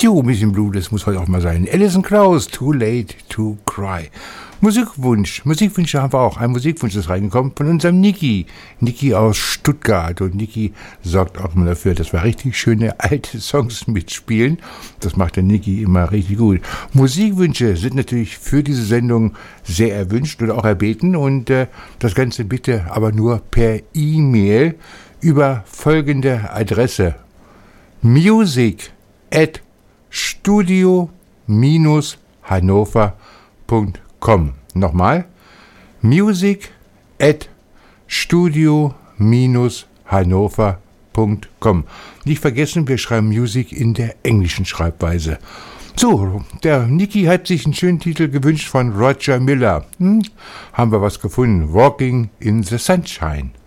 Jo, ein bisschen Blut, das muss heute auch mal sein. Alison Krauss, Too Late to Cry. Musikwünsche haben wir auch. Ein Musikwunsch ist reingekommen von unserem Niki. Niki aus Stuttgart. Und Niki sorgt auch mal dafür, dass wir richtig schöne alte Songs mitspielen. Das macht der Niki immer richtig gut. Musikwünsche sind natürlich für diese Sendung sehr erwünscht oder auch erbeten. Und das Ganze bitte aber nur per E-Mail über folgende Adresse: music@studio-hannover.com. Nochmal: music@studio-hannover.com. Nicht vergessen, wir schreiben Music in der englischen Schreibweise. So, der Niki hat sich einen schönen Titel gewünscht von Roger Miller. Haben wir was gefunden? Walking in the Sunshine.